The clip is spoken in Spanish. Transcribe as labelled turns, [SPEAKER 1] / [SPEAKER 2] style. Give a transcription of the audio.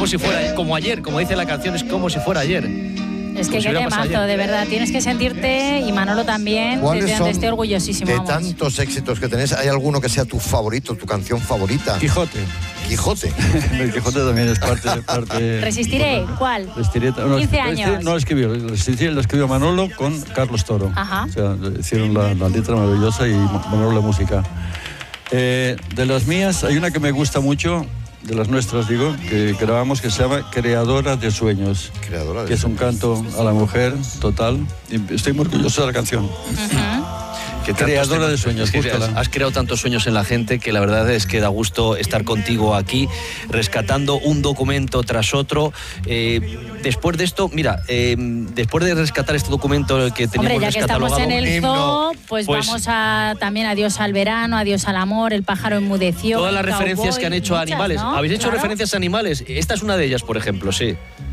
[SPEAKER 1] como si fuera, como ayer, como dice la canción, es como si fuera ayer.
[SPEAKER 2] Es que qué temazo, de verdad. Tienes que sentirte, y Manolo también, desde donde estoy orgullosísimo.
[SPEAKER 3] De tantos éxitos que tenés, ¿hay alguno que sea tu favorito, tu canción favorita?
[SPEAKER 4] Quijote.
[SPEAKER 3] Quijote.
[SPEAKER 4] El Quijote también es parte.
[SPEAKER 2] Resistiré, ¿cuál?
[SPEAKER 4] Resistiré,
[SPEAKER 2] 15 años.
[SPEAKER 4] No escribió, Resistiré lo escribió Manolo con Carlos Toro.
[SPEAKER 2] Ajá.
[SPEAKER 4] O sea, hicieron la letra maravillosa y Manolo la música. De las mías, hay una que me gusta mucho, de las nuestras digo, que grabamos, que se llama Creadora de Sueños.
[SPEAKER 3] Creadora de
[SPEAKER 4] que es un canto a la mujer total. Y estoy muy orgulloso de la canción. Creadora de sueños.
[SPEAKER 1] Es que has creado tantos sueños en la gente que la verdad es que da gusto estar contigo aquí, rescatando un documento tras otro. Después de esto, mira, después de rescatar este documento que teníamos
[SPEAKER 2] ya que estamos en el zoo, pues vamos a también Adiós al verano, Adiós al amor, El pájaro enmudeció.
[SPEAKER 1] Todas las referencias que han hecho a animales.
[SPEAKER 2] ¿no?
[SPEAKER 1] ¿Habéis hecho referencias a animales? Esta es una de ellas, por ejemplo, sí.